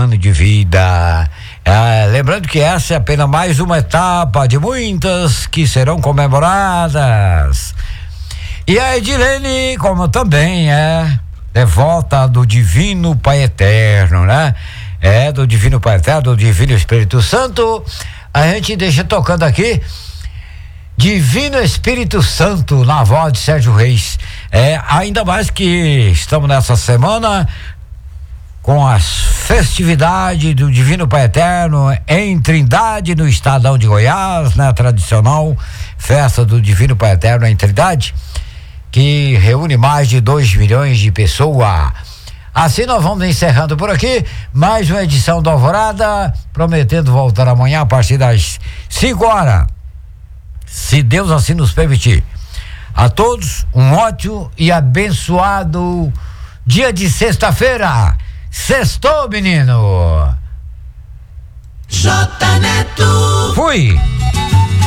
ano de vida. Lembrando que essa é apenas mais uma etapa de muitas que serão comemoradas. E a Edilene, como também é devota do Divino Pai Eterno, né? Do Divino Pai Eterno, do Divino Espírito Santo, a gente deixa tocando aqui Divino Espírito Santo na voz de Sérgio Reis. Ainda mais que estamos nessa semana com as festividades do Divino Pai Eterno em Trindade, no estadão de Goiás, né? Tradicional festa do Divino Pai Eterno em Trindade, que reúne mais de 2 milhões de pessoas. Assim nós vamos encerrando por aqui mais uma edição do Alvorada, prometendo voltar amanhã a partir das 5 horas, se Deus assim nos permitir. A todos um ótimo e abençoado dia de sexta-feira. Sextou, menino. J Neto. Fui.